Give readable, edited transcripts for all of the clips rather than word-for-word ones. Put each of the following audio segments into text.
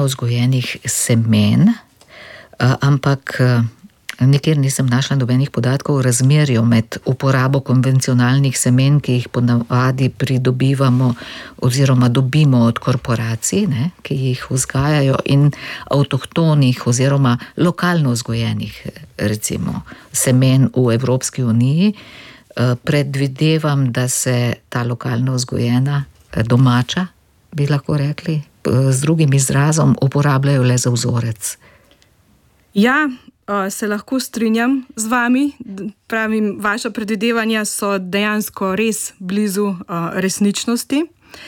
vzgojenih semen, ampak nikjer nisem našla nobenih podatkov o razmerju med uporabo konvencionalnih semen, ki jih ponavadi pridobivamo oziroma dobimo od korporacij, ne, ki jih vzgajajo, in avtohtonih oziroma lokalno vzgojenih, recimo, semen v Evropski uniji. Predvidevam, da se ta lokalno vzgojena, domača, bi lahko rekli, z drugim izrazom, uporabljajo le za vzorec. Ja, se lahko strinjam z vami. Pravim, vaša predvidevanja so dejansko res blizu resničnosti.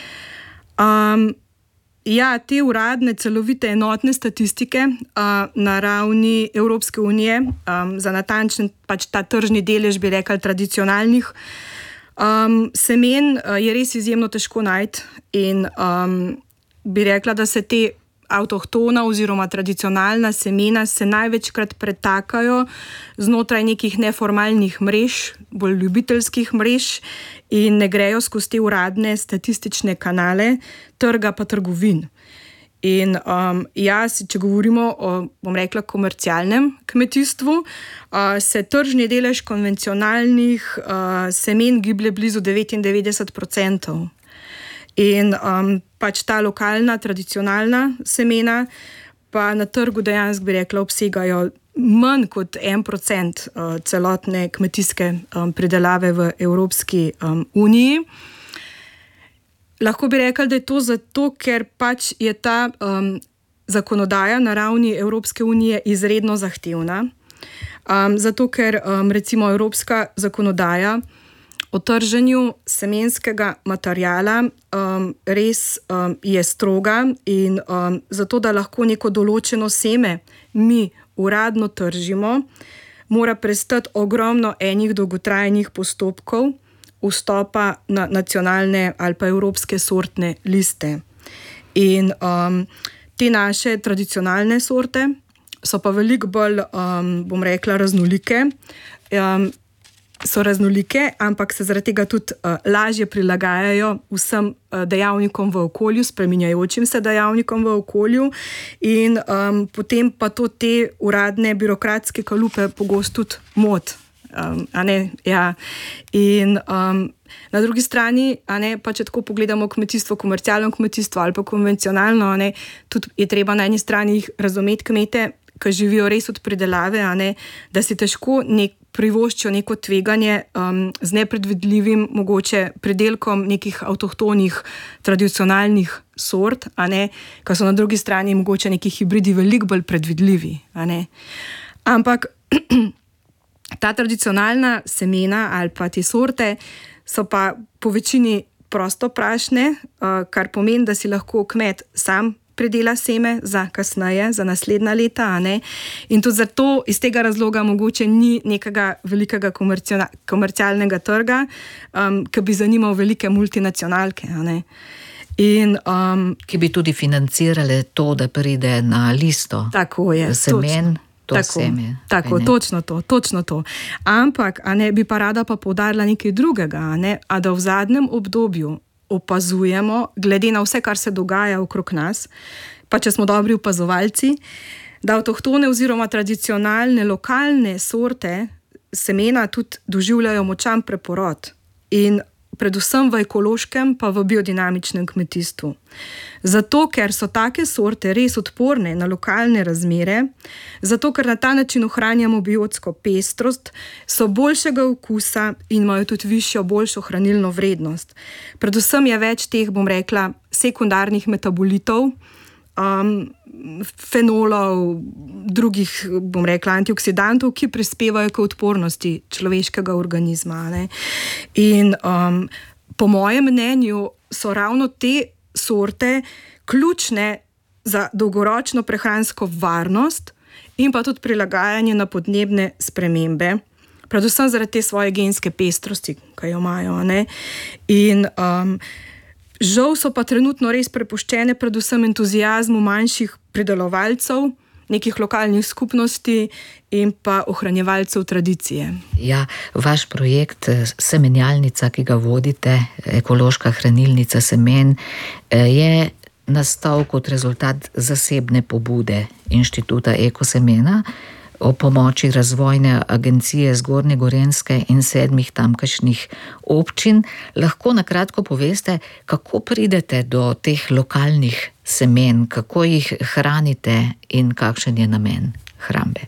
Ja, te uradne, celovite, enotne statistike na ravni Evropske unije, za natančen pač ta tržni delež, bi rekli, tradicionalnih semen, je res izjemno težko najti in bi rekla, da se te avtohtona oziroma tradicionalna semena se največkrat pretakajo znotraj nekih neformalnih mrež, bolj ljubiteljskih mrež, in ne grejo skozi te uradne statistične kanale trga pa trgovin. In če govorimo o, bom rekla, komercialnem kmetijstvu, se tržni delež konvencionalnih semen giblje blizu 99%. In pač ta lokalna, tradicionalna semena pa na trgu dejansko, bi rekla, obsegajo manj kot 1% celotne kmetijske pridelave v Evropski uniji. Lahko bi rekla, da je to zato, ker pač je ta zakonodaja na ravni Evropske unije izredno zahtevna. Zato, ker recimo evropska zakonodaja o trženju semenskega materiala res je stroga in zato, da lahko neko določeno seme mi uradno tržimo, mora prestati ogromno enih dolgotrajnih postopkov vstopa na nacionalne ali pa evropske sortne liste. In te naše tradicionalne sorte so pa veliko bolj, bom rekla, raznolike. So raznolike, ampak se zaradi tega tudi lažje prilagajajo vsem dejavnikom v okolju, spreminjajočim se dejavnikom v okolju, in potem pa to te uradne birokratske kalupe pogosto tudi moti. Ja. In na drugi strani, pa če tako pogledamo kmetijstvo, komercialno kmetijstvo ali pa konvencionalno, tudi je treba na eni strani jih razumeti kmete, ki živijo res od pridelave, da si težko privoščijo neko tveganje z nepredvidljivim mogoče pridelkom nekih avtohtonih tradicionalnih sort, ki so na drugi strani mogoče neki hibridi veliko bolj predvidljivi. Ampak ta tradicionalna semena ali pa te sorte so pa po večini prostoprašne, kar pomeni, da si lahko kmet sam pridela seme za kasneje, za naslednja leta, in tudi zato iz tega razloga mogoče ni nekega velikega komercialnega trga, ki bi zanimal velike multinacionalke. In, ki bi tudi financirale to, da pride na listo tako je, semen. Tako, točno to. Ampak bi pa rada poudarila nekaj drugega, a da v zadnjem obdobju opazujemo, glede na vse, kar se dogaja okrog nas, pa če smo dobri opazovalci, da avtohtone oziroma tradicionalne lokalne sorte semena tudi doživljajo močan preporod in predvsem v ekološkem pa v biodinamičnem kmetijstvu. Zato, ker so take sorte res odporne na lokalne razmere, zato, ker na ta način ohranjamo biotsko pestrost, so boljšega okusa in imajo tudi višjo, boljšo hranilno vrednost. Predvsem je več teh, bom rekla, sekundarnih metabolitov, fenolov, drugih, bom rekla, antioksidantov, ki prispevajo k odpornosti človeškega organizma. In po mojem mnenju so ravno te sorte ključne za dolgoročno prehransko varnost in pa tudi prilagajanje na podnebne spremembe, predvsem zaradi te svoje genske pestrosti, ki jo imajo. In žal so pa trenutno res prepuščene predvsem entuziazmu manjših pridelovalcev, nekih lokalnih skupnosti in pa ohranjevalcev tradicije. Ja, vaš projekt Semenjalnica, ki ga vodite, ekološka hranilnica semen, je nastal kot rezultat zasebne pobude Inštituta Ekosemena o pomoči Razvojne agencije Zgornje Gorenjske in 7 tamkajšnjih občin. Lahko na kratko poveste, kako pridete do teh lokalnih semen, kako jih hranite in kakšen je namen hrambe?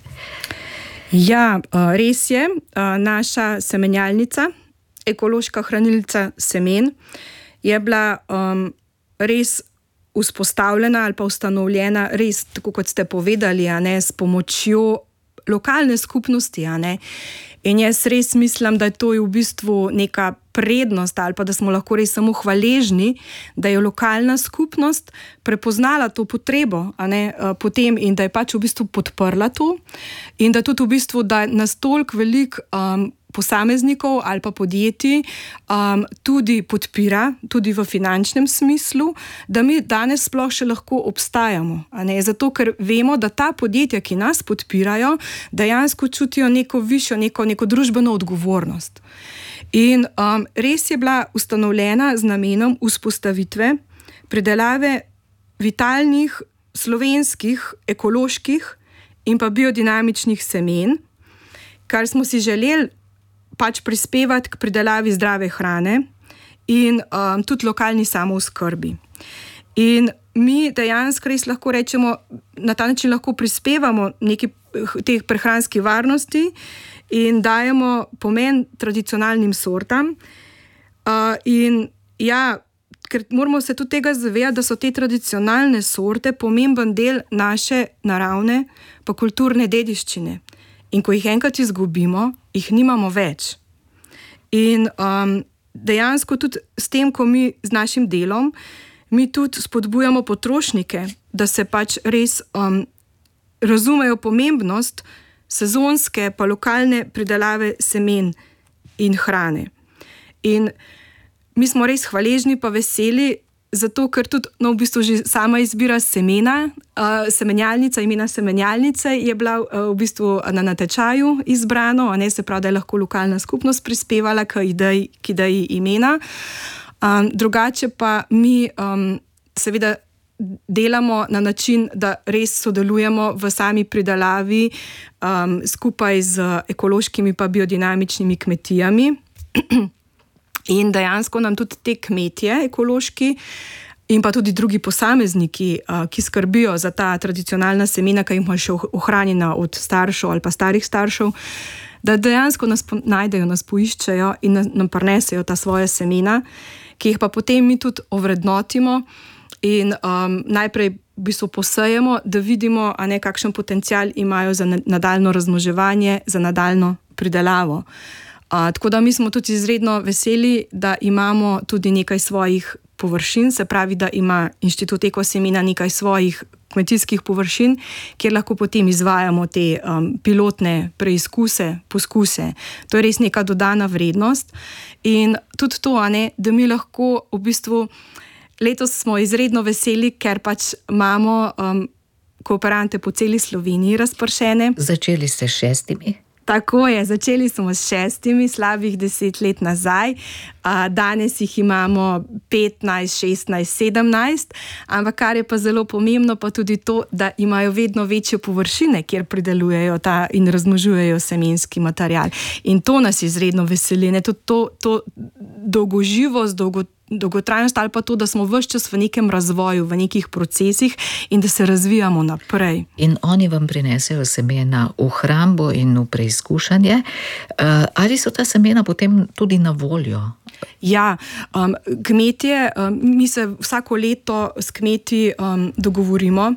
Ja, res je. Naša semenjalnica, ekološka hranilnica semen, je bila res vzpostavljena ali pa ustanovljena res, tako kot ste povedali, s pomočjo lokalne skupnosti. In jaz res mislim, da to je v bistvu neka prednost ali pa da smo lahko res samo hvaležni, da je lokalna skupnost prepoznala to potrebo potem in da je pač v bistvu podprla to in da tudi v bistvu, da nas toliko veliko posameznikov ali pa podjetij tudi podpira, tudi v finančnem smislu, da mi danes sploh še lahko obstajamo. Zato, ker vemo, da ta podjetja, ki nas podpirajo, dejansko čutijo neko višjo, neko družbeno odgovornost. In res je bila ustanovljena z namenom vzpostavitve pridelave vitalnih, slovenskih, ekoloških in pa biodinamičnih semen, kar smo si želeli pač prispevati k pridelavi zdrave hrane in tudi lokalni samooskrbi. In mi dejansko res lahko rečemo, na ta način lahko prispevamo neki teh prehranski varnosti in dajemo pomen tradicionalnim sortam. In ja, ker moramo se tudi tega zavedati, da so te tradicionalne sorte pomemben del naše naravne pa kulturne dediščine. In ko jih enkrat izgubimo, jih nimamo več. In dejansko tudi s tem, ko mi z našim delom, mi tudi spodbujamo potrošnike, da se pač res razumejo pomembnost sezonske pa lokalne pridelave semen in hrane. In mi smo res hvaležni pa veseli, zato ker tudi v bistvu že sama izbira semena, semenjalnica, imena semenjalnice je bila v bistvu na natečaju izbrano, se pravi, da je lahko lokalna skupnost prispevala k ideji imena. Drugače pa mi seveda delamo na način, da res sodelujemo v sami pridelavi skupaj z ekološkimi pa biodinamičnimi kmetijami. In dejansko nam tudi te kmetje ekološki in pa tudi drugi posamezniki, ki skrbijo za ta tradicionalna semena, ki jih ima še ohranjena od staršev ali pa starih staršev, da dejansko nas najdejo, nas poiščejo in nam prinesejo ta svoja semena, ki jih pa potem mi tudi ovrednotimo in najprej v bistvu posejemo, da vidimo, kakšen potencial imajo za nadaljno razmnoževanje, za nadaljno pridelavo. Tako da mi smo tudi izredno veseli, da imamo tudi nekaj svojih površin, se pravi, da ima Inštitut Ekosemena nekaj svojih kmetijskih površin, kjer lahko potem izvajamo te pilotne preizkuse, poskuse. To je res neka dodana vrednost. In tudi to, da mi lahko v bistvu letos smo izredno veseli, ker pač imamo kooperante po celi Sloveniji razpršene. Začeli ste s 6? Tako je, začeli smo s 6, slabih 10 let nazaj. Danes jih imamo 15, 16, 17, ampak kar je pa zelo pomembno, pa tudi to, da imajo vedno večje površine, kjer pridelujejo in razmnožujejo semenski material. In to nas izredno veseli, tudi to dolgoživost, dolgotrajnost ali pa to, da smo ves čas v nekem razvoju, v nekih procesih in da se razvijamo naprej. In oni vam prinesejo semena v hrambo in v preizkušanje. Ali so ta semena potem tudi na voljo? Ja, kmetje, mi se vsako leto s kmeti dogovorimo,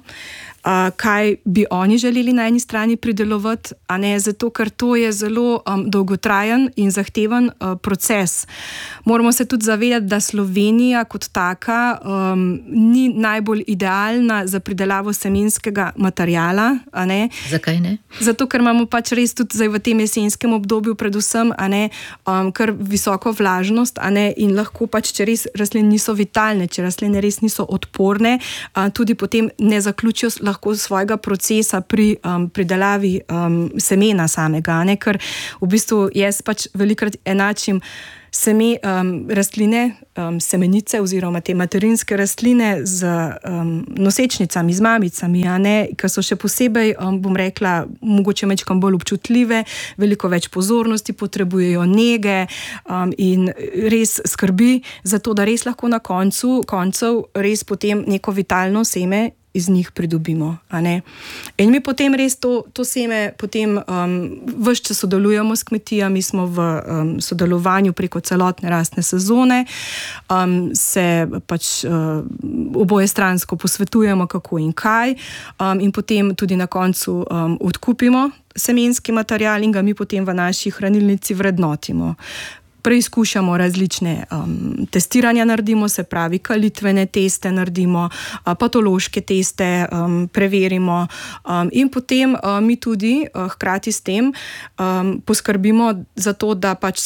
kaj bi oni želeli na eni strani pridelovati, zato ker to je zelo dolgotrajen in zahteven proces. Moramo se tudi zavedati, da Slovenija kot taka ni najbolj idealna za pridelavo semenskega materiala. Zakaj ne? Zato, ker imamo pač res tudi zdaj v tem jesenskem obdobju predvsem kar visoko vlažnost in lahko pač, če res rastline niso vitalne, če rastline res niso odporne, tudi potem ne zaključijo lahko svojega procesa pri pridelavi semena samega, ker v bistvu jaz pač velikrat enačim rastline, semenice oziroma te materinske rastline z nosečnicami, z mamicami, ki so še posebej, bom rekla, mogoče majčkam bolj občutljive, veliko več pozornosti potrebujejo, nege in res skrbi za to, da res lahko na koncev res potem neko vitalno seme iz njih pridobimo. In mi potem res to seme potem ves čas sodelujemo s kmetijami, smo v sodelovanju preko celotne rastne sezone, se pač obojestransko posvetujemo, kako in kaj, in potem tudi na koncu odkupimo semenski material in ga mi potem v naši hranilnici vrednotimo. Preizkušamo različne testiranja naredimo, se pravi kalitvene teste naredimo, patološke teste preverimo in potem mi tudi hkrati s tem poskrbimo za to, da pač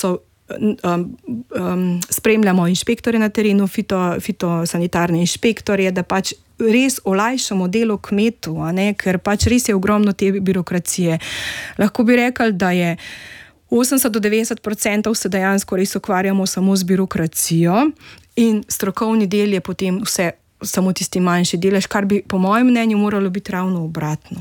spremljamo inšpektorje na terenu, fitosanitarne inšpektorje, da pač res olajšamo delo kmetu, ker pač res je ogromno te birokracije. Lahko bi rekli, da je 80 do 90% se dejansko res ukvarjamo samo z birokracijo in strokovni del je potem vse samo tisti manjši delež, kar bi po mojem mnenju moralo biti ravno obratno.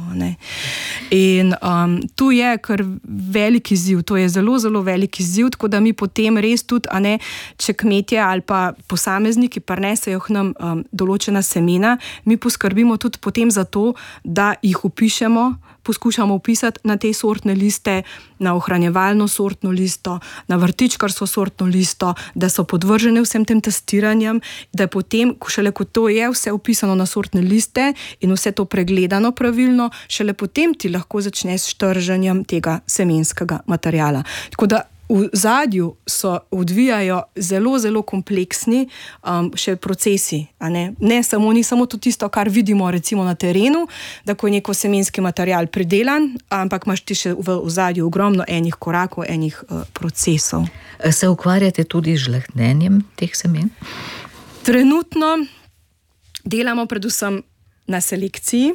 In tu je kar velik izziv, to je zelo, zelo velik izziv, tako da mi potem res tudi, če kmetje ali pa posamezniki prinesejo k nam določena semena, mi poskrbimo tudi potem za to, da jih vpišemo, poskušamo upisati na te sortne liste, na ohranjevalno sortno listo, na vrtičkarsko sortno listo, da so podvržene vsem tem testiranjem, da je potem, šele ko to je vse upisano na sortne liste in vse to pregledano pravilno, šele potem ti lahko začneš s trženjem tega semenskega materiala. Tako da v zadju odvijajo zelo, zelo kompleksni še procesi. Ni samo to tisto, kar vidimo recimo na terenu, da ko je neko semenski material pridelan, ampak imaš ti še v zadju ogromno enih korakov, enih procesov. Se ukvarjate tudi z žlahtnenjem teh semen? Trenutno delamo predvsem na selekciji.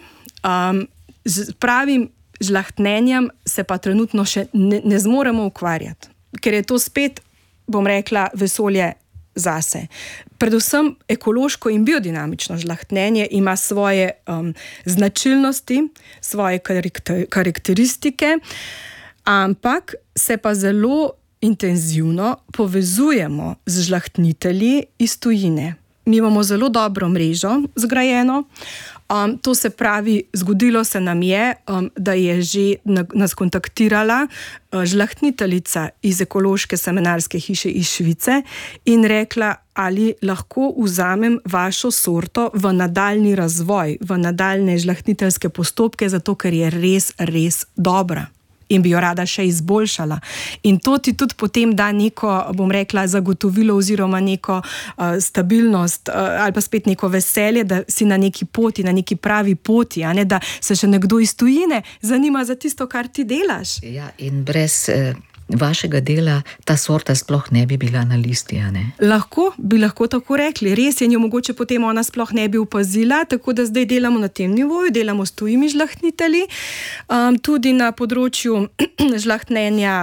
Z pravim žlahtnenjem se pa trenutno še ne zmoremo ukvarjati. Ker je to spet, bom rekla, vesolje zase. Predvsem ekološko in biodinamično žlahtnenje ima svoje značilnosti, svoje karakteristike, ampak se pa zelo intenzivno povezujemo z žlahtnitelji iz tujine. Mi imamo zelo dobro mrežo zgrajeno, to se pravi, zgodilo se nam je, da je že nas kontaktirala žlahtniteljica iz ekološke semenarske hiše iz Švice in rekla, ali lahko vzamem vašo sorto v nadaljni razvoj, v nadaljne žlahtniteljske postopke, zato ker je res, res dobra in bi jo rada še izboljšala. In to ti tudi potem da neko, bom rekla, zagotovilo oziroma neko stabilnost ali pa spet neko veselje, da si na neki poti, na neki pravi poti, da se še nekdo iz tujine zanima za tisto, kar ti delaš. Ja, in brez vašega dela ta sorta sploh ne bi bila na listi, bi lahko tako rekli. Res je, njo mogoče potem ona sploh ne bi opazila, tako da zdaj delamo na tem nivoju, delamo s tujimi žlahtnitelji, tudi na področju žlahtnenja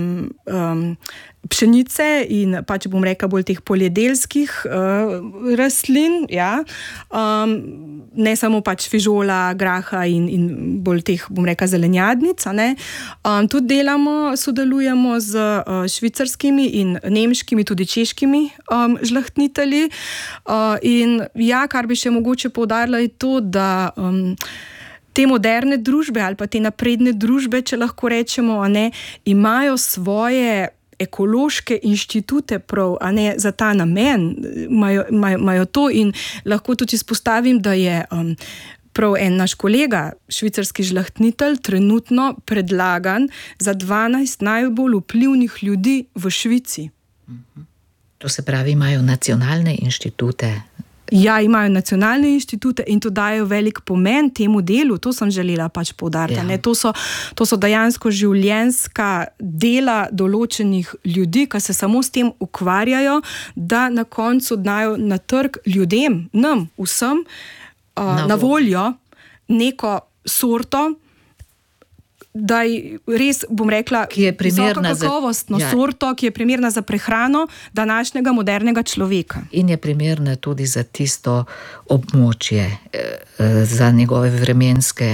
pšenice in pač bom rekla bolj teh poljedelskih rastlin, ja. Ne samo pač fižola, graha in bolj teh, bom rekla, zelenjadnic, tudi delamo, sodelujemo z švicarskimi in nemškimi, tudi češkimi žlahtnitelji in ja, kar bi še mogoče poudarila je to, da te moderne družbe ali pa te napredne družbe, če lahko rečemo, imajo svoje ekološke inštitute prav, za ta namen, imajo to in lahko tudi izpostavim, da je prav en naš kolega, švicarski žlahtnitelj, trenutno predlagan za 12 najbolj vplivnih ljudi v Švici. To se pravi, imajo nacionalne inštitute. Ja, imajo nacionalne inštitute in to dajo velik pomen temu delu, to sem želela pač poudariti. Ja. To so dejansko življenjska dela določenih ljudi, ki se samo s tem ukvarjajo, da na koncu dajo na trg ljudem, nam, vsem, na voljo neko sorto, da je res, bom rekla, ki je primerna za kakovostno sorto, ki je primerna za prehrano današnjega modernega človeka. In je primerna tudi za tisto območje, za njegove vremenske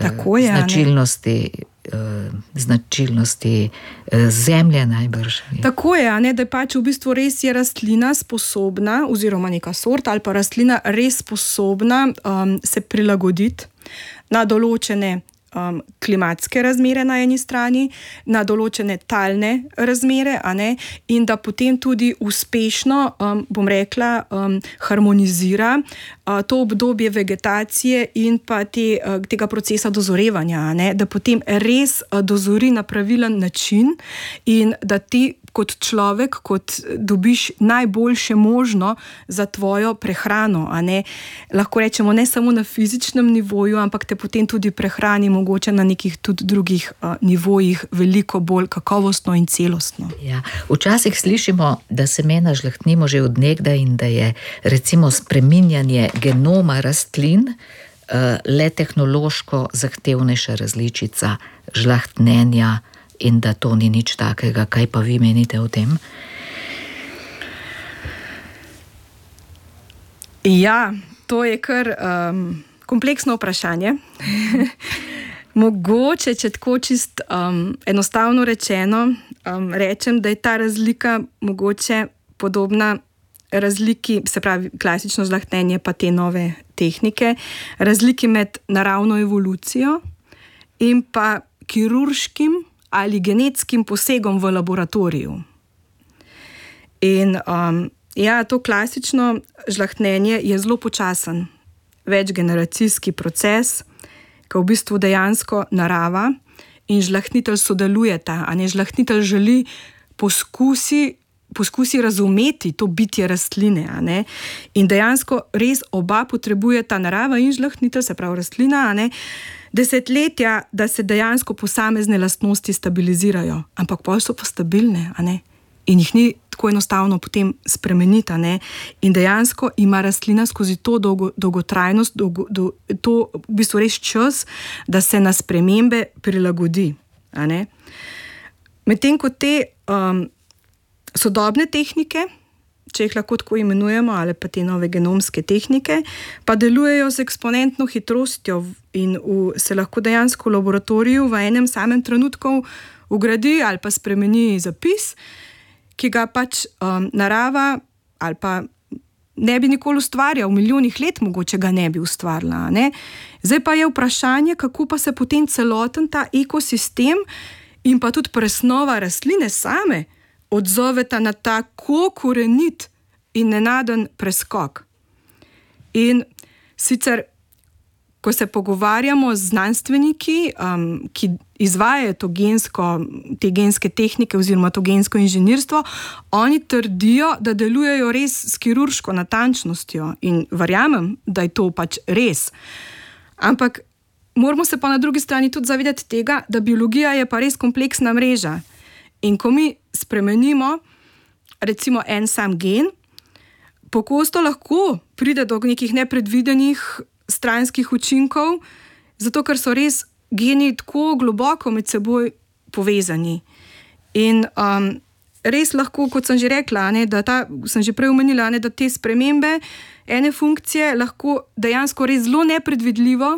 značilnosti zemlje najbrž. Tako je, da je pač v bistvu res je rastlina sposobna, oziroma neka sorta ali pa rastlina res sposobna se prilagoditi na določene klimatske razmere na eni strani, na določene talne razmere, in da potem tudi uspešno, bom rekla, harmonizira to obdobje vegetacije in pa tega procesa dozorevanja, da potem res dozori na pravilen način in da ti kot človek, kot dobiš najboljše možno za tvojo prehrano, lahko rečemo ne samo na fizičnem nivoju, ampak te potem tudi prehrani mogoče na nekih tudi drugih nivojih veliko bolj kakovostno in celostno. Ja, včasih slišimo, da semena žlahtnimo že od nekdaj in da je recimo spreminjanje genoma rastlin le tehnološko zahtevnejša različica žlahtnenja in da to ni nič takega. Kaj pa vi menite o tem? Ja, to je kar kompleksno vprašanje. Mogoče, če tako čist enostavno rečeno, rečem, da je ta razlika mogoče podobna razliki, se pravi klasično žlahtnenje pa te nove tehnike, razliki med naravno evolucijo in pa kirurškim ali genetskim posegom v laboratoriju. In to klasično žlahtnenje je zelo počasen, večgeneracijski proces, ki v bistvu dejansko narava in žlahtnitelj sodelujeta, žlahtnitelj želi poskusi razumeti to bitje rastline, in dejansko res oba potrebujeta, narava in žlahtnitelj, se pravi rastlina, desetletja, da se dejansko posamezne lastnosti stabilizirajo, ampak pol so pa stabilne, in jih ni tako enostavno potem spremeniti, in dejansko ima rastlina skozi to dolgotrajnost, to v bistvu res čas, da se na spremembe prilagodi. Medtem ko te sodobne tehnike, če jih lahko tako imenujemo, ali pa te nove genomske tehnike, pa delujejo z eksponentno hitrostjo in se lahko dejansko v laboratoriju v enem samem trenutku vgradi ali pa spremeni zapis, ki ga pač narava ali pa ne bi nikoli ustvarjal, v milijonih let mogoče ga ne bi ustvarila. Zdaj pa je vprašanje, kako pa se potem celoten ta ekosistem in pa tudi presnova rastline same odzoveta na tako korenit in nenaden preskok. In sicer, ko se pogovarjamo z znanstveniki, ki izvajajo te genske tehnike oziroma to gensko inženirstvo, oni trdijo, da delujejo res s kirurško natančnostjo in verjamem, da je to pač res. Ampak moramo se pa na drugi strani tudi zavedati tega, da biologija je pa res kompleksna mreža. In ko mi spremenimo recimo en sam gen, pogosto lahko pride do nekih nepredvidenih stranskih učinkov, zato ker so res geni tako globoko med seboj povezani. In res lahko, kot sem že rekla, sem že prej omenila, da te spremembe ene funkcije lahko dejansko res zelo nepredvidljivo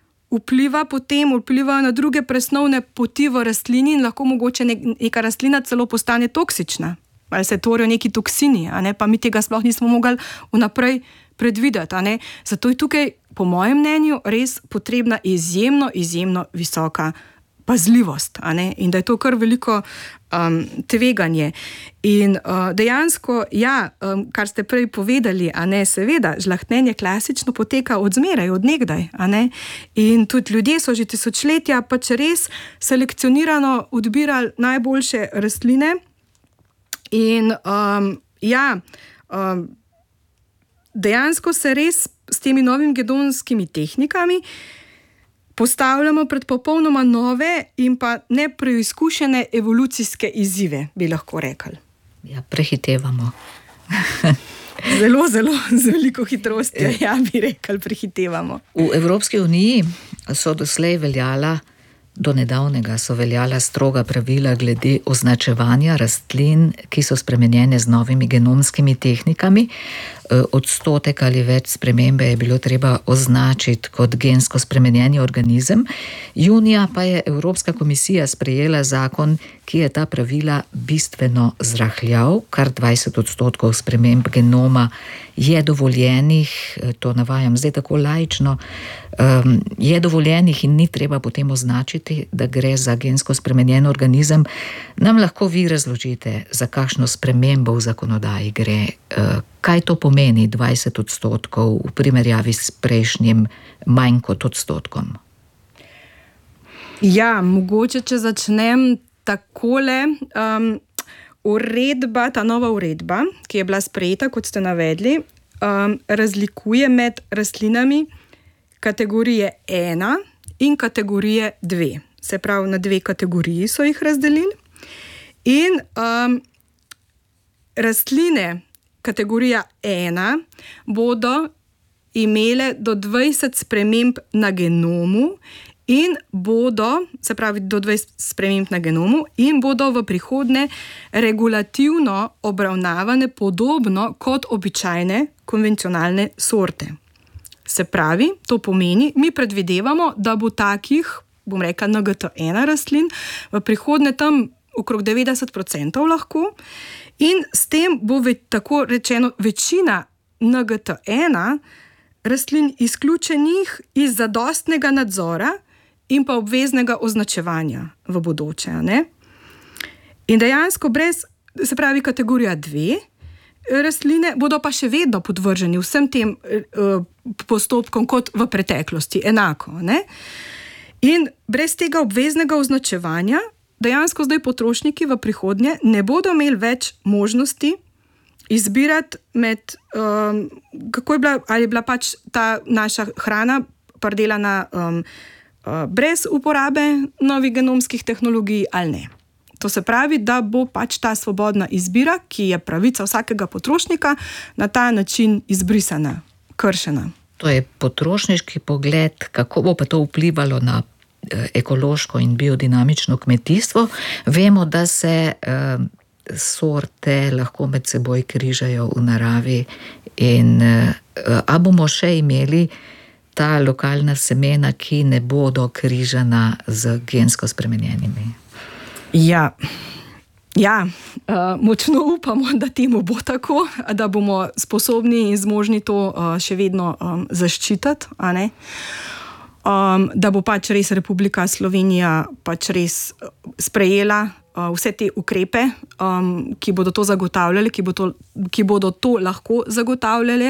vpliva na druge presnovne poti v rastlini in lahko mogoče neka rastlina celo postane toksična, ali se tvorijo neki toksini, pa mi tega sploh nismo mogli vnaprej predvideti. Zato je tukaj, po mojem mnenju, res potrebna izjemno visoka pazljivost, in da je to kar veliko tveganje. In dejansko, kar ste prej povedali, seveda, žlahtnenje klasično poteka od zmeraj, od nekdaj, in tudi ljudje so že tisočletja pač res selekcionirano odbirali najboljše rastline in dejansko se res s temi novimi genomskimi tehnikami postavljamo pred popolnoma nove in pa nepreizkušene evolucijske izzive, bi lahko rekli. Ja, prehitevamo. Zelo, z veliko hitrostjo, bi rekli, prehitevamo. V Evropski uniji so doslej veljala Do nedavnega so veljala stroga pravila glede označevanja rastlin, ki so spremenjene z novimi genomskimi tehnikami. Odstotek ali več spremembe je bilo treba označiti kot gensko spremenjeni organizem. Junija pa je Evropska komisija sprejela zakon, ki je ta pravila bistveno zrahljal, kar 20% sprememb genoma je dovoljenih, to navajam zdaj tako laično, je dovoljenih in ni treba potem označiti, da gre za gensko spremenjen organizem. Nam lahko vi razložite, za kakšno spremembo v zakonodaji gre, kaj to pomeni 20% v primerjavi s prejšnjim manj kot odstotkom? Ja, mogoče, če začnem takole. Ta nova uredba, ki je bila sprejeta, kot ste navedli, razlikuje med rastlinami kategorije 1 in kategorije 2. Se pravi, na 2 kategoriji so jih razdelili. In rastline kategorija 1 bodo imele do 20 sprememb na genomu in bodo, se pravi do 20 sprememb na genomu, in bodo v prihodnje regulativno obravnavane podobno kot običajne konvencionalne sorte. Se pravi, to pomeni, mi predvidevamo, da bo takih, bom rekla, NGT1 rastlin v prihodnje tam okrog 90% lahko, in s tem bo tako rečeno večina NGT1 rastlin izključenih iz zadostnega nadzora in pa obveznega označevanja v bodoče. Ne? In dejansko se pravi kategorija 2 rastline bodo pa še vedno podvrženi vsem tem postopkom kot v preteklosti, enako. Ne? In brez tega obveznega označevanja dejansko zdaj potrošniki v prihodnje ne bodo imeli več možnosti izbirati med, ali je bila pač ta naša hrana pridelana brez uporabe novih genomskih tehnologij ali ne. To se pravi, da bo pač ta svobodna izbira, ki je pravica vsakega potrošnika, na ta način izbrisana, kršena. To je potrošniški pogled, kako bo pa to vplivalo na ekološko in biodinamično kmetijstvo. Vemo, da se sorte lahko med seboj križajo v naravi in a bomo še imeli ta lokalna semena, ki ne bodo križana z gensko spremenjenimi? Ja, močno upamo, da temu bo tako, da bomo sposobni in zmožni to še vedno zaščititi, a ne? Da bo pač res Republika Slovenija pač res sprejela vse te ukrepe, ki bodo to zagotavljali, ki bodo to lahko zagotavljali.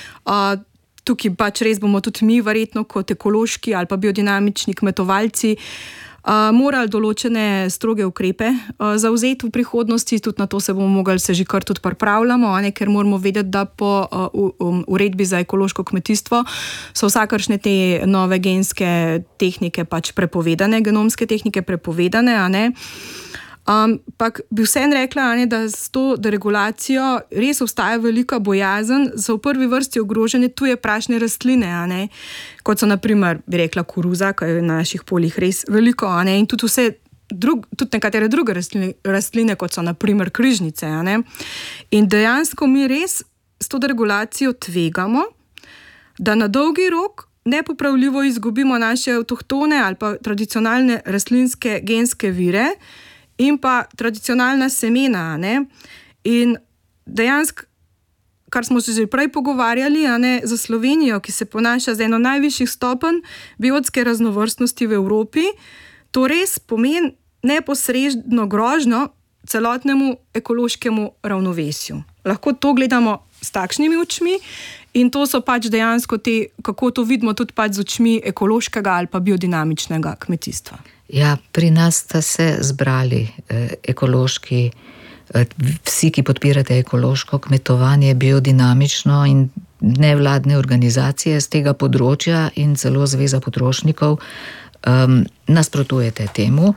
Tukaj pač res bomo tudi mi verjetno kot ekološki ali pa biodinamični kmetovalci morali določene stroge ukrepe zavzeti v prihodnosti, tudi na to se bomo mogli, se že kar tudi pripravljamo, ker moramo vedeti, da po uredbi za ekološko kmetijstvo so vsakršne te nove genske tehnike pač prepovedane, genomske tehnike prepovedane, a ne. Ampak bi vseeno rekla, da s to deregulacijo res obstaja velika bojazen, so v prvi vrsti ogrožene tuje prašne rastline, kot so na primer, bi rekla, koruza, ki je na naših poljih res veliko, in tudi tudi nekatere druge rastline, kot so na primer križnice. In dejansko mi res s to deregulacijo tvegamo, da na dolgi rok nepopravljivo izgubimo naše avtohtone ali pa tradicionalne rastlinske genske vire in pa tradicionalna semena. In dejansko, kar smo se že prej pogovarjali, za Slovenijo, ki se ponaša z eno najvišjih stopenj biotske raznovrstnosti v Evropi, to res pomeni neposredno grožnjo celotnemu ekološkemu ravnovesju. Lahko to gledamo s takšnimi očmi in to so pač dejansko kako to vidimo tudi pač z očmi ekološkega ali pa biodinamičnega kmetijstva. Ja, pri nas sta se zbrali ekološki, vsi, ki podpirate ekološko kmetovanje, biodinamično, in nevladne organizacije z tega področja in celo Zveza potrošnikov nasprotujete temu.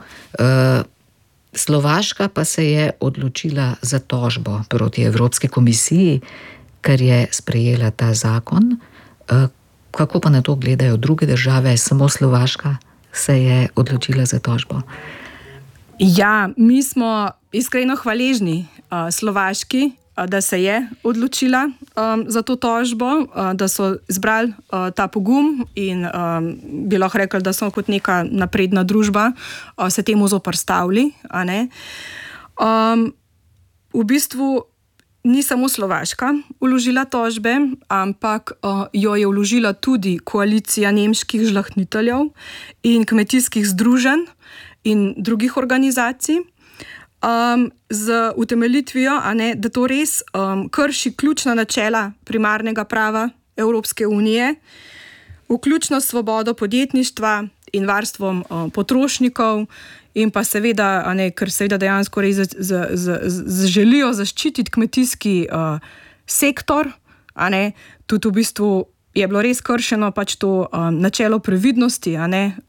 Slovaška pa se je odločila za tožbo proti Evropski komisiji, ker je sprejela ta zakon. Kako pa na to gledajo druge države? Samo Slovaška se je odločila za tožbo? Ja, mi smo iskreno hvaležni Slovaški, da se je odločila za to tožbo, da so izbrali ta pogum in bi lahko rekli, da so kot neka napredna družba se temu zoperstavili. V bistvu ni samo Slovaška vložila tožbe, ampak jo je vložila tudi koalicija nemških žlahtniteljev in kmetijskih združenj in drugih organizacij, z utemeljitvijo, da to res krši ključna načela primarnega prava Evropske unije, vključno svobodo podjetništva in varstvom potrošnikov, in pa seveda, ker seveda dejansko res želijo zaščititi kmetijski sektor, tudi v bistvu je bilo res kršeno pač to načelo previdnosti,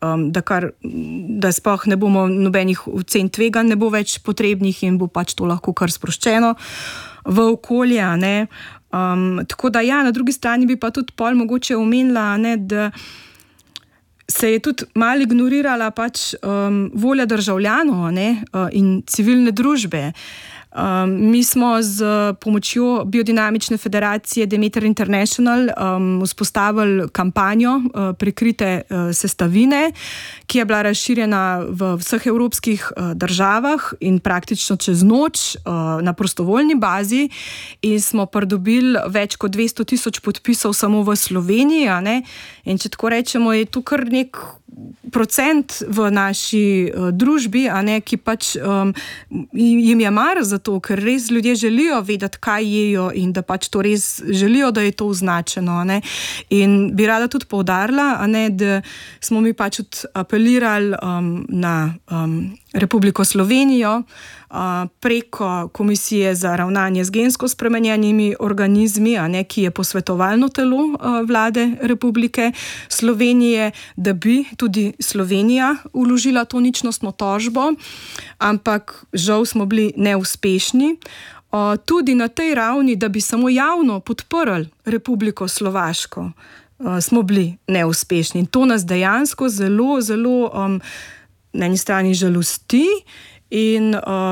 da sploh ne bomo nobenih ocen tveganj ne bo več potrebnih in bo pač to lahko kar sproščeno v okolje. Tako da ja, na drugi strani bi pa tudi pol mogoče omenila, da se je tudi malo ignorirala pač volja državljanov in civilne družbe. Mi smo z pomočjo Biodinamične federacije Demeter International vzpostavili kampanjo Prikrite sestavine, ki je bila razširjena v vseh evropskih državah in praktično čez noč na prostovoljni bazi, in smo pridobili več kot 200,000 podpisov samo v Sloveniji. In če tako rečemo, je tu kar nek procent v naši družbi, ki pač jim je mar za to, ker res ljudje želijo vedeti, kaj jejo, in da pač to res želijo, da je to označeno. In bi rada tudi poudarila, da smo mi pač apelirali na Republiko Slovenijo preko Komisije za ravnanje z gensko spremenjenimi organizmi, ki je posvetovalno telo vlade Republike Slovenije, da bi tudi Slovenija vložila to ničnostno tožbo, ampak žal smo bili neuspešni. Tudi na tej ravni, da bi samo javno podprli Republiko Slovaško, smo bili neuspešni. In to nas dejansko zelo, zelo na eni strani žalosti. In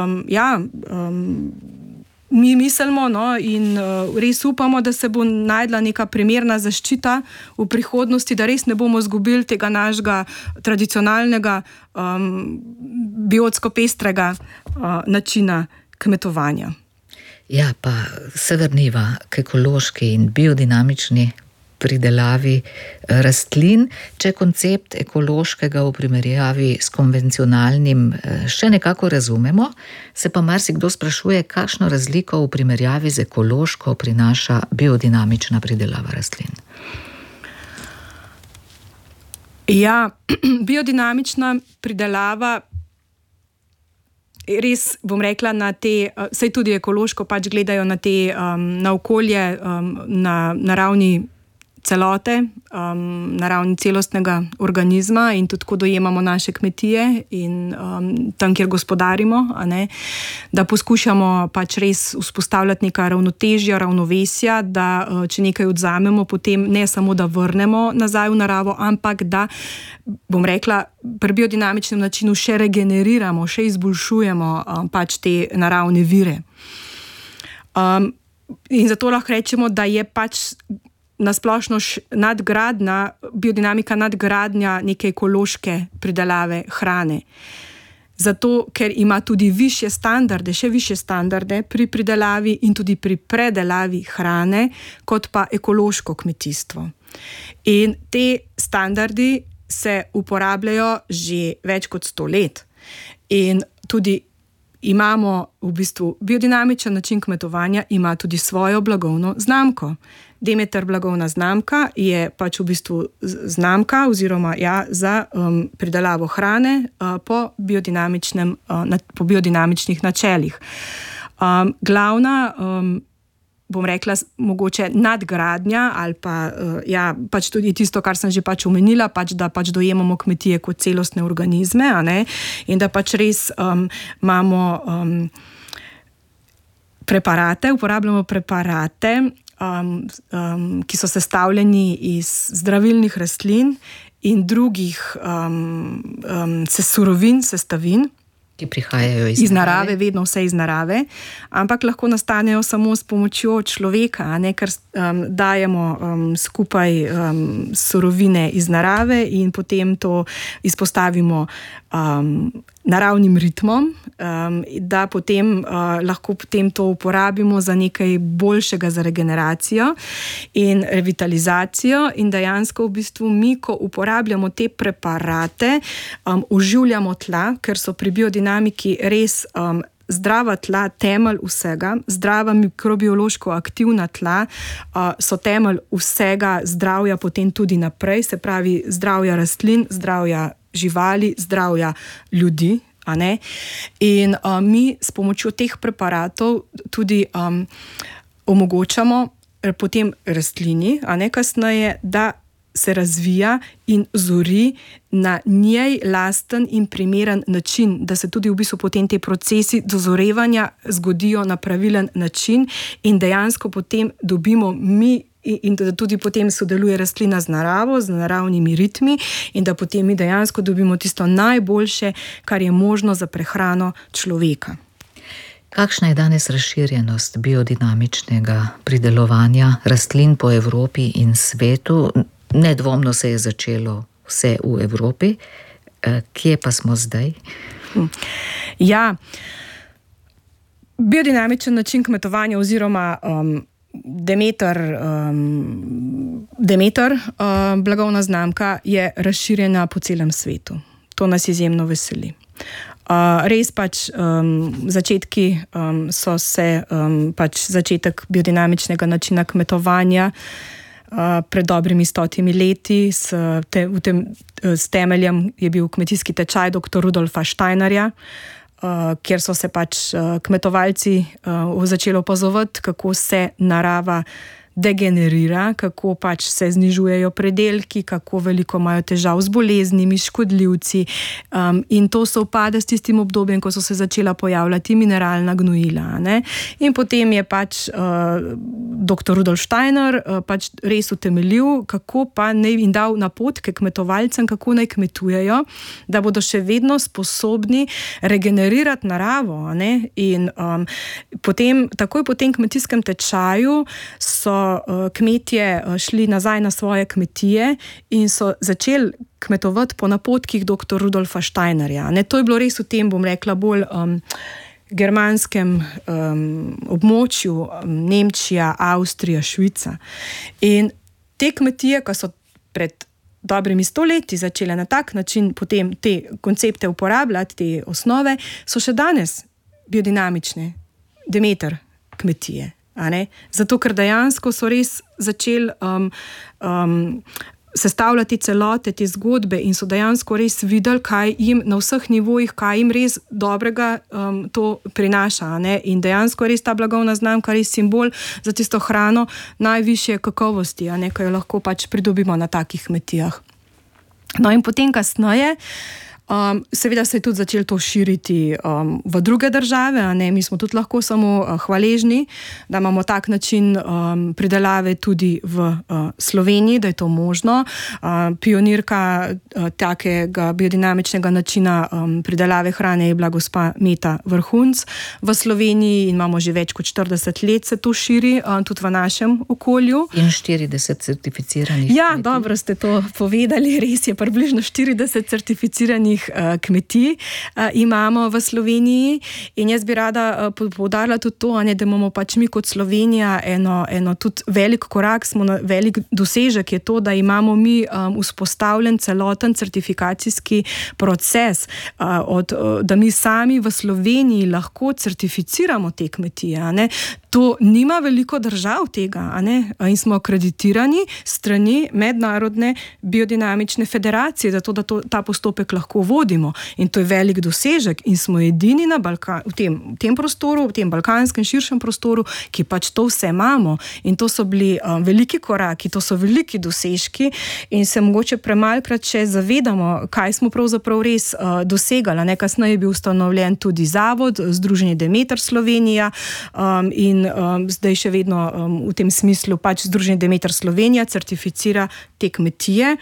mi mislimo in res upamo, da se bo najdla neka primerna zaščita v prihodnosti, da res ne bomo izgubili tega našega tradicionalnega biotsko pestrega načina kmetovanja. Ja, pa se vrniva k ekološki in biodinamični pridelavi rastlin. Če koncept ekološkega v primerjavi s konvencionalnim še nekako razumemo, se pa marsikdo sprašuje, kakšno razliko v primerjavi z ekološko prinaša biodinamična pridelava rastlin. Ja, biodinamična pridelava res, bom rekla, na te, saj tudi ekološko pač gledajo na te, na okolje, na ravni celote, na ravni celostnega organizma, in tudi tako dojemamo naše kmetije in tam, kjer gospodarimo, da poskušamo pač res vzpostavljati neka ravnotežja, ravnovesja, da če nekaj odzamemo, potem ne samo, da vrnemo nazaj v naravo, ampak da, bom rekla, pri biodinamičnem načinu še regeneriramo, še izboljšujemo pač te naravne vire. In zato lahko rečemo, da je pač nasplošno biodinamika nadgradnja neke ekološke pridelave hrane. Zato, ker ima tudi višje standarde, še višje standarde pri pridelavi in tudi pri predelavi hrane, kot pa ekološko kmetijstvo. In te standardi se uporabljajo že več kot 100 let. In tudi imamo v bistvu biodinamičen način kmetovanja, ima tudi svojo blagovno znamko. Demeter blagovna znamka je pač v bistvu znamka oziroma za pridelavo hrane po biodinamičnih načelih. Glavna, bom rekla, mogoče nadgradnja ali pa pač tudi tisto, kar sem že pač omenila, pač da pač dojemamo kmetije kot celostne organizme, in da pač res imamo uporabljamo preparate, ki so sestavljeni iz zdravilnih rastlin in drugih sestavin, ki prihajajo iz narave, vedno vse iz narave, ampak lahko nastanejo samo s pomočjo človeka, ker dajemo skupaj surovine iz narave in potem to izpostavimo naravnim ritmom, da potem lahko potem to uporabimo za nekaj boljšega, za regeneracijo in revitalizacijo. In dejansko v bistvu mi, ko uporabljamo te preparate, oživljamo tla, ker so pri biodinamiki res zdrava tla temelj vsega, zdrava mikrobiološko aktivna tla so temelj vsega zdravja potem tudi naprej, se pravi zdravja rastlin, zdravja živali, zdravja ljudi. In mi s pomočjo teh preparatov tudi omogočamo potem rastlini, kasneje, da se razvija in zori na njej lasten in primeren način, da se tudi v bistvu potem te procesi dozorevanja zgodijo na pravilen način in dejansko potem dobimo mi in da tudi potem sodeluje rastlina z naravo, z naravnimi ritmi in da potem mi dejansko dobimo tisto najboljše, kar je možno za prehrano človeka. Kakšna je danes razširjenost biodinamičnega pridelovanja rastlin po Evropi in svetu? Nedvomno se je začelo vse v Evropi. Kje pa smo zdaj? Ja, biodinamičen način kmetovanja oziroma Demeter, blagovna znamka, je razširjena po celem svetu. To nas izjemno veseli. Res pač začetki so se začetek biodinamičnega načina kmetovanja pred dobrimi 100 leti s temeljem je bil kmetijski tečaj dr. Rudolfa Steinerja, kjer so se kmetovalci začeli opazovati, kako se narava degenerira, kako se znižujejo predelki, kako veliko imajo težav z boleznimi, škodljivci, in to sovpada s tistim obdobjem, ko so se začela pojavljati mineralna gnojila. In potem je dr. Rudolf Steiner res utemeljil, kako in dal napotke kmetovalcem, kako naj kmetujejo, da bodo še vedno sposobni regenerirati naravo. In takoj po tem kmetijskem tečaju so kmetje šli nazaj na svoje kmetije in so začeli kmetovati po napotkih dr. Rudolfa Steinerja. To je bilo res v tem, bom rekla, bolj germanskem območju, Nemčija, Avstrija, Švica. In te kmetije, ko so pred dobrimi 100 leti začele na tak način potem te koncepte uporabljati, te osnove, so še danes biodinamične Demeter kmetije. Zato, ker dejansko so res začeli sestavljati celote te zgodbe in so dejansko res videli, kaj jim na vseh nivojih, kaj jim res dobrega to prinaša. In dejansko res ta blagovna znamka res simbol za tisto hrano najvišje kakovosti, ko jo lahko pridobimo na takih kmetijah. No in potem kasneje, seveda se je tudi začelo to širiti v druge države. Mi smo tudi lahko samo hvaležni, da imamo tak način pridelave tudi v Sloveniji, da je to možno. Pionirka takega biodinamičnega načina pridelave hrane je bila gospa Meta Vrhunc v Sloveniji in imamo že več kot 40 let se to širi, tudi v našem okolju. In 40 certificiranih. Ja, dobro ste to povedali, res je, približno 40 certificiranih kmetij imamo v Sloveniji in jaz bi rada poudarila tudi to, da imamo mi kot Slovenija eno tudi velik korak, velik dosežek je to, da imamo mi vzpostavljen celoten certifikacijski proces, da mi sami v Sloveniji lahko certificiramo te kmetije. To nima veliko držav tega, in smo akreditirani strani Mednarodne biodinamične federacije, zato da ta postopek lahko vodimo. In to je velik dosežek in smo edini na v tem prostoru, v tem balkanskem širšem prostoru, ki to vse imamo. In to so bili veliki koraki, to so veliki dosežki in se mogoče premalkrat še zavedamo, kaj smo pravzaprav res dosegali. Kasneje je bil ustanovljen tudi zavod, Združenje Demeter Slovenija, in zdaj še vedno v tem smislu Združenje Demeter Slovenija certificira te kmetije,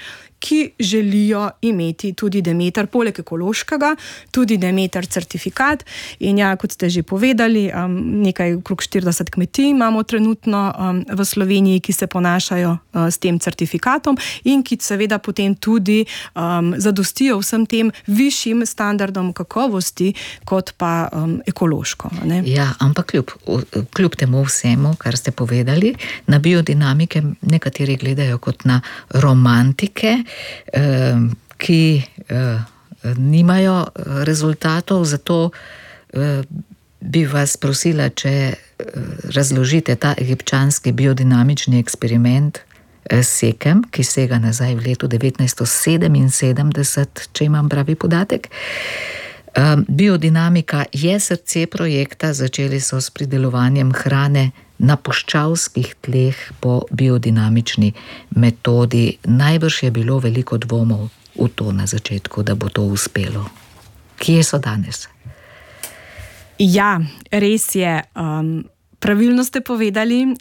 ki želijo imeti tudi Demeter, poleg ekološkega, tudi Demeter certifikat. In ja, kot ste že povedali, nekaj okrog 40 kmetij imamo trenutno v Sloveniji, ki se ponašajo s tem certifikatom in ki seveda potem tudi zadostijo vsem tem višjim standardom kakovosti, kot pa ekološko. Ne? Ja, ampak kljub temu vsemu, kar ste povedali, na biodinamike nekateri gledajo kot na romantike, ki nimajo rezultatov, zato bi vas prosila, če razložite ta egipčanski biodinamični eksperiment SEKEM, ki sega nazaj v letu 1977, če imam pravi podatek. Biodinamika je srce projekta, začeli so s pridelovanjem hrane na puščavskih tleh po biodinamični metodi. Najbrž je bilo veliko dvomov v to na začetku, da bo to uspelo. Kje so danes? Ja, res je. Pravilno ste povedali.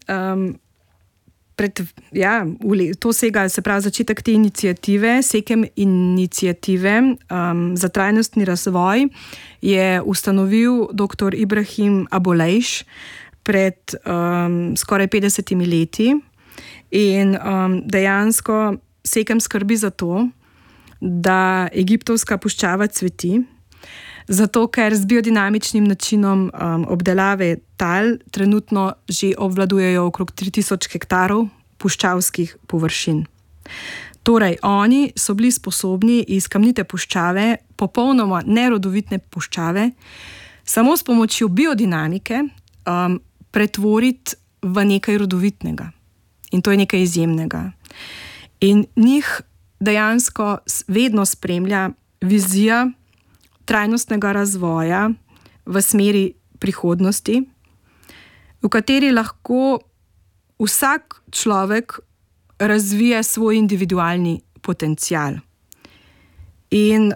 To sega, se pravi, začetek te iniciative, SEKEM iniciative za trajnostni razvoj je ustanovil dr. Ibrahim Abolejš pred skoraj 50 leti in dejansko SEKEM skrbi za to, da egiptovska puščava cveti, zato ker z biodinamičnim načinom obdelave tal trenutno že obvladujejo okrog 3000 hektarov puščavskih površin. Torej, oni so bili sposobni iz kamnite puščave, popolnoma nerodovitne puščave, samo s pomočjo biodinamike pretvoriti v nekaj rodovitnega. In to je nekaj izjemnega. In njih dejansko vedno spremlja vizija trajnostnega razvoja v smeri prihodnosti, v kateri lahko vsak človek razvije svoj individualni potencial. In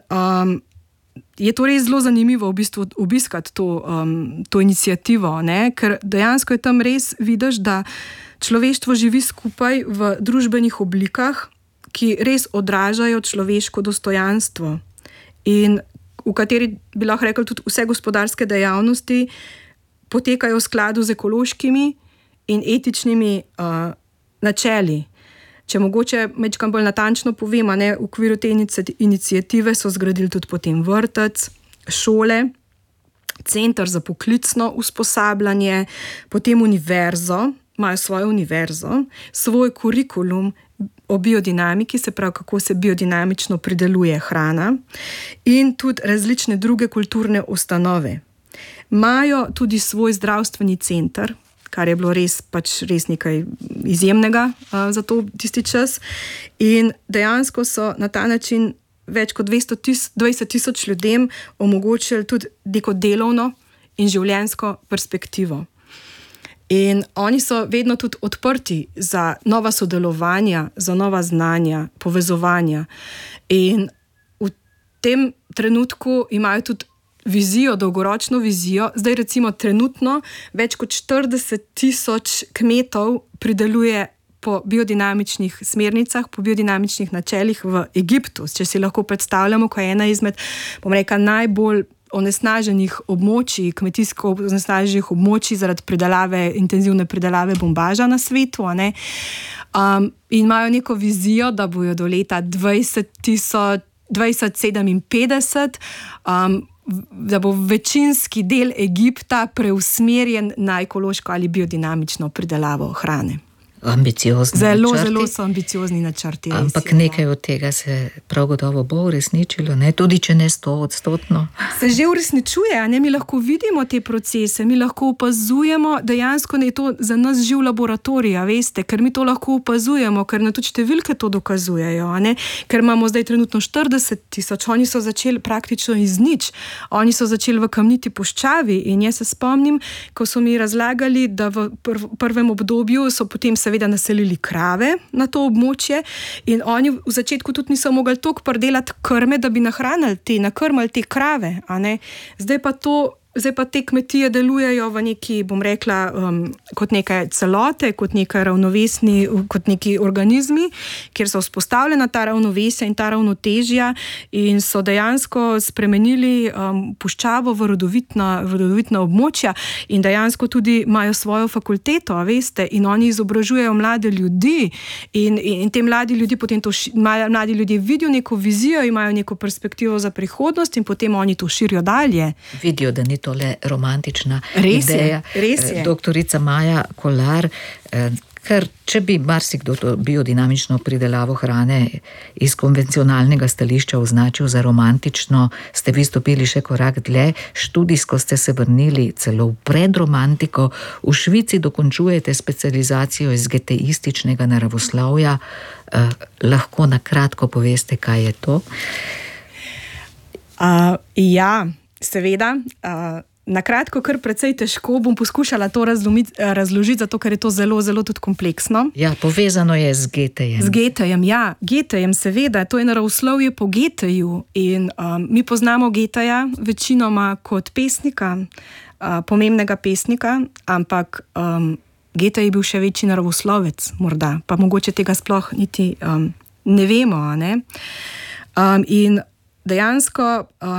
je to res zelo zanimivo v bistvu obiskati to inicijativo, ne? Ker dejansko je tam res vidiš, da človeštvo živi skupaj v družbenih oblikah, ki res odražajo človeško dostojanstvo in v kateri bi lahko rekli tudi vse gospodarske dejavnosti potekajo v skladu z ekološkimi in etičnimi načeli. Če mogoče malo bolj natančno povem, v okviru te iniciative so zgradili tudi potem vrtec, šole, center za poklicno usposabljanje, potem univerzo, imajo svojo univerzo, svoj kurikulum o biodinamiki, se pravi, kako se biodinamično prideluje hrana, in tudi različne druge kulturne ustanove. Imajo tudi svoj zdravstveni center, kar je bilo res nekaj izjemnega za tisti čas. In dejansko so na ta način več kot 20,000 ljudem omogočili tudi neko delovno in življenjsko perspektivo. In oni so vedno tudi odprti za nova sodelovanja, za nova znanja, povezovanja. In v tem trenutku imajo tudi vizijo, dolgoročno vizijo. Zdaj recimo trenutno več kot 40,000 kmetov prideluje po biodinamičnih smernicah, po biodinamičnih načelih v Egiptu. Če si lahko predstavljamo, ko je ena izmed, najbolj onesnaženih območij, kmetijsko onesnaženih območij zaradi intenzivne pridelave bombaža na svetu, in imajo neko vizijo, da bojo do leta 2057 da bo večinski del Egipta preusmerjen na ekološko ali biodinamično pridelavo hrane. Ambiciozni zelo, načrti. Zelo so ambiciozni načrti. Ampak nekaj od tega se prav gotovo bo uresničilo, ne? Tudi če ne 100%. Se že uresničuje, mi lahko vidimo te procese, mi lahko opazujemo, dejansko je to za nas živ laboratorij, veste, ker mi to lahko opazujemo, ker na tudi številke to dokazujejo, ker imamo zdaj trenutno 40,000, oni so začeli praktično iz nič, oni so začeli v kamniti puščavi in jaz se spomnim, ko so mi razlagali, da v prvem obdobju so potem seveda naselili krave na to območje in oni v začetku tudi niso mogli toliko pridelati krme, da bi nakrmili te krave, Zdaj pa to zdaj pa te kmetije delujejo v neki, bom rekla, kot neke celote, kot neke ravnovesni, kot neki organizmi, kjer so vzpostavljena ta ravnovesja in ta ravnotežja in so dejansko spremenili puščavo v rodovitna območja in dejansko tudi imajo svojo fakulteto, veste, in oni izobražujejo mlade ljudi in te mladi ljudi potem mladi ljudje vidijo neko vizijo, imajo neko perspektivo za prihodnost in potem oni to širijo dalje. Vidijo, da ni to le romantična ideja. Res je. Doktorica Maja Kolar, ker če bi marsikdo to biodinamično pridelavo hrane iz konvencionalnega stališča označil za romantično, ste vi stopili še korak dlje, študijsko ste se vrnili celo v predromantiko, v Švici dokončujete specializacijo iz geteističnega naravoslovja. Lahko na kratko poveste, kaj je to? Ja, seveda. Na kratko, kar precej težko, bom poskušala to razložiti, zato ker je to zelo, zelo tudi kompleksno. Ja, povezano je z Getejem. Z Getejem, ja. Getejem, seveda, to je naravoslovje po Geteju in mi poznamo Geteja večinoma kot pesnika, pomembnega pesnika, ampak Getej je bil še večji naravoslovec, morda, pa mogoče tega sploh niti ne vemo, ne? In dejansko,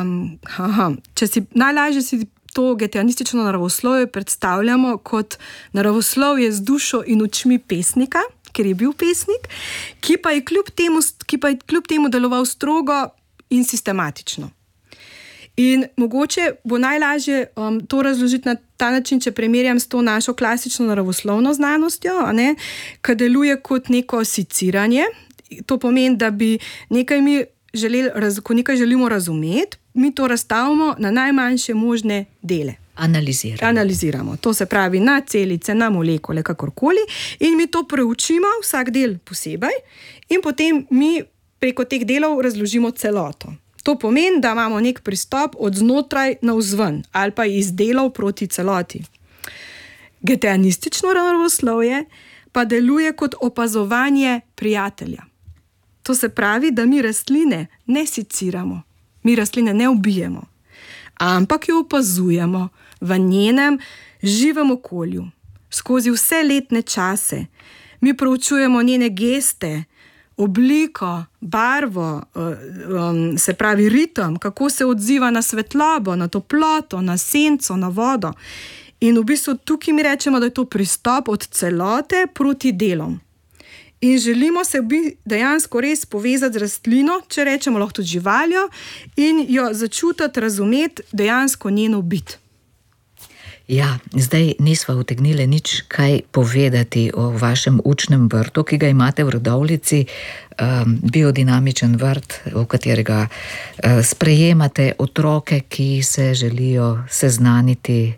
najlažje si to geteistično naravoslovje predstavljamo kot naravoslovje z dušo in očmi pesnika, ker je bil pesnik, ki pa je kljub temu deloval strogo in sistematično. In mogoče bo najlažje to razložiti na ta način, če primerjam s to našo klasično naravoslovno znanostjo, ki deluje kot neko siciranje. To pomeni, da bi ko nekaj želimo razumeti, mi to razstavimo na najmanjše možne dele. Analiziramo. To se pravi na celice, na molekule, kakorkoli, in mi to preučimo, vsak del posebej, in potem mi preko teh delov razložimo celoto. To pomeni, da imamo nek pristop od znotraj navzven ali pa iz delov proti celoti. Geteistično naravoslovje pa deluje kot opazovanje prijatelja. To se pravi, da mi rastline ne siciramo, mi rastline ne ubijemo, ampak jo opazujemo v njenem živem okolju, skozi vse letne čase. Mi proučujemo njene geste, obliko, barvo, se pravi ritem, kako se odziva na svetlobo, na toploto, na senco, na vodo. In v bistvu tukaj mi rečemo, da je to pristop od celote proti delom. In želimo se dejansko res povezati z rastlino, če rečemo lahko tudi živaljo, in jo začutiti, razumeti dejansko njeno bit. Ja, zdaj nisva utegnili nič kaj povedati o vašem učnem vrtu, ki ga imate v Radovljici, biodinamičen vrt, v katerega sprejemate otroke, ki se želijo seznaniti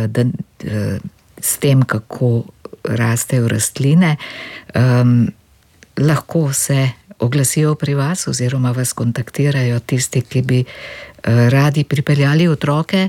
s tem, kako rastejo rastline. Lahko se oglasijo pri vas oziroma vas kontaktirajo tisti, ki bi radi pripeljali otroke.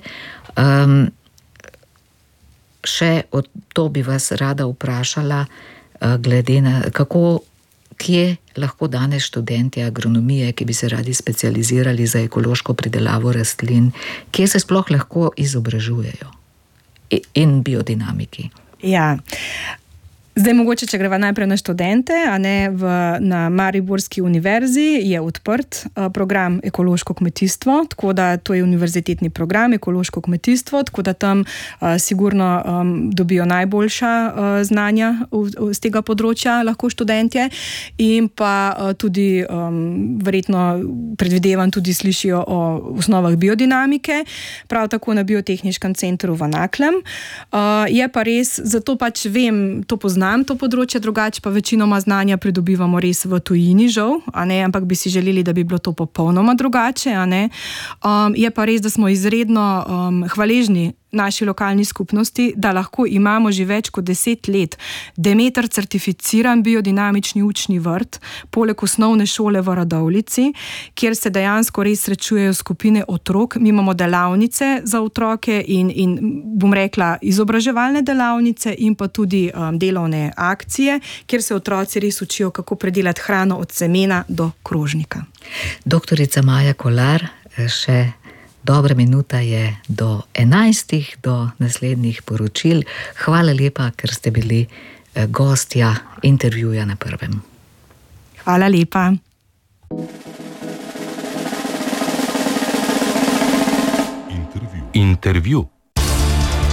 Še to bi vas rada vprašala, glede na kje lahko danes študenti agronomije, ki bi se radi specializirali za ekološko pridelavo rastlin, kje se sploh lahko izobražujejo in biodinamiki? Ja. Zdaj mogoče, če greva najprej na študente, na Mariborski univerzi je odprt program ekološko kmetijstvo, tako da to je univerzitetni program ekološko kmetijstvo, tako da tam sigurno dobijo najboljša znanja z tega področja lahko študentje in pa tudi verjetno predvidevam tudi slišijo o osnovah biodinamike, prav tako na Biotehniškem centru v Naklem. Je pa res, zato pač vem, to poznam, to področje, drugače pa večinoma znanja pridobivamo res v tujini, žal, ampak bi si želeli, da bi bilo to popolnoma drugače. Je pa res, da smo izredno hvaležni naši lokalni skupnosti, da lahko imamo že več kot 10 let Demeter certificiran biodinamični učni vrt, poleg osnovne šole v Radovljici, kjer se dejansko res srečujejo skupine otrok. Mi imamo delavnice za otroke in bom rekla izobraževalne delavnice in pa tudi delovne akcije, kjer se otroci res učijo, kako predelati hrano od semena do krožnika. Doktorica Maja Kolar, še Dobra minuta je do 11, do naslednjih poročil. Hvala lepa, ker ste bili gostja intervjuja na Prvem. Hvala lepa. Intervju.